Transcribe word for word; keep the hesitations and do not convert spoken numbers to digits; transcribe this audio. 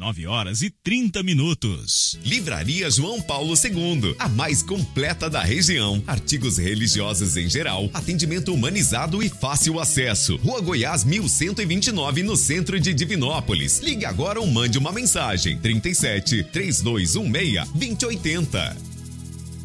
dezenove horas e trinta minutos. Livraria João Paulo segundo, a mais completa da região. Artigos religiosos em geral, atendimento humanizado e fácil acesso. Rua Goiás mil cento e vinte e nove, no centro de Divinópolis. Ligue agora ou mande uma mensagem. trinta e sete, três dois um seis, dois zero oito zero.